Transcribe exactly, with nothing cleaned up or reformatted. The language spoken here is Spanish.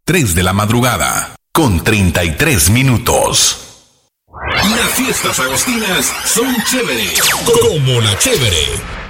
tres de la madrugada, con treinta y tres minutos. Las fiestas agostinas son chéveres, como la chévere.